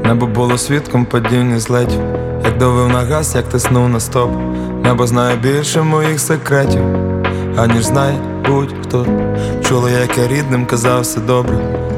Небо було свідком падіння злетів, як давив на газ, як тиснув на стоп. Небо знає більше моїх секретів, аніж знає будь-хто. Чула, як я рідним казав все добре,